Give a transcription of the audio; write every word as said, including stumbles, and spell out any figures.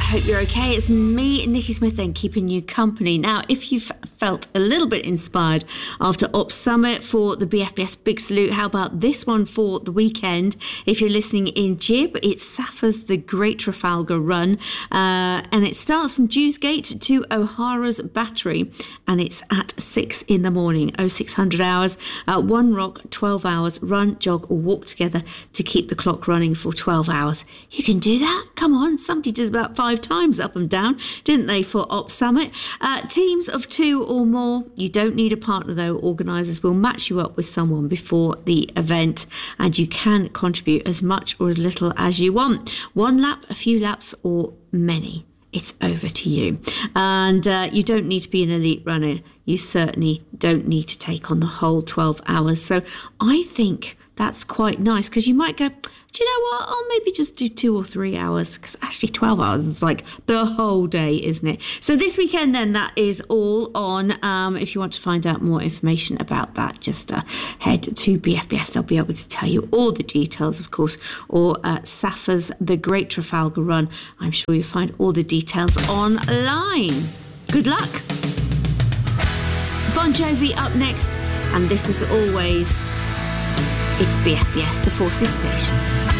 hope you're okay. It's me, Nikki Smith, then keeping you company. Now, if you've felt a little bit inspired after Ops Summit for the B F B S Big Salute, how about this one for the weekend? If you're listening in Jib, it's Safa's The Great Trafalgar Run, uh, and it starts from Dewsgate to O'Hara's Battery, and it's at six in the morning, oh six hundred hours, uh, one rock, twelve hours, run, jog or walk together to keep the clock running for twelve hours. You can do that? Come on, somebody did about five times up and down, didn't they, for Ops Summit? Uh, teams of two or more. You don't need a partner though. Organisers will match you up with someone before the event, and you can contribute as much or as little as you want. One lap, a few laps, or many. It's over to you. And uh, you don't need to be an elite runner. You certainly don't need to take on the whole twelve hours. So I think that's quite nice, because you might go, do you know what, I'll maybe just do two or three hours, because actually twelve hours is like the whole day, isn't it? So this weekend then, that is all on. Um, if you want to find out more information about that, just uh, head to B F B S. They'll be able to tell you all the details, of course, or uh, Safa's The Great Trafalgar Run. I'm sure you'll find all the details online. Good luck. Bon Jovi up next, and this is always, it's B F B S, the Forces Station.